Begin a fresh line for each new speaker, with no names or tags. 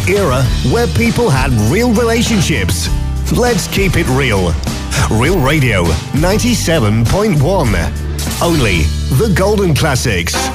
era where people had real relationships. Let's keep it real. Real Radio 97.1. Only the golden classics.